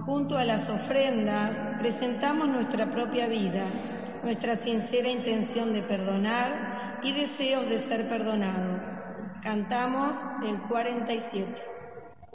Junto a las ofrendas, presentamos nuestra propia vida, nuestra sincera intención de perdonar y deseos de ser perdonados. Cantamos el 47.